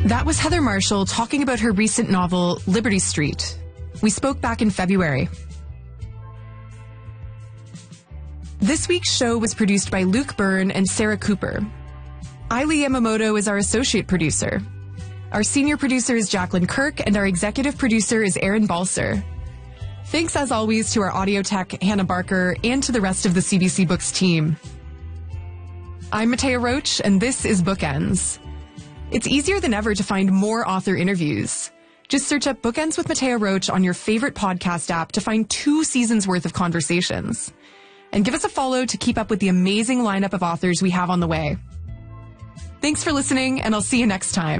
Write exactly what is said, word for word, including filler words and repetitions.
That was Heather Marshall talking about her recent novel, Liberty Street. We spoke back in February. This week's show was produced by Luke Byrne and Sarah Cooper. Ailey Yamamoto is our associate producer. Our senior producer is Jacqueline Kirk, and our executive producer is Aaron Balser. Thanks, as always, to our audio tech, Hannah Barker, and to the rest of the C B C Books team. I'm Matea Roach, and this is Bookends. It's easier than ever to find more author interviews. Just search up Bookends with Matea Roach on your favorite podcast app to find two seasons worth of conversations. And give us a follow to keep up with the amazing lineup of authors we have on the way. Thanks for listening, and I'll see you next time.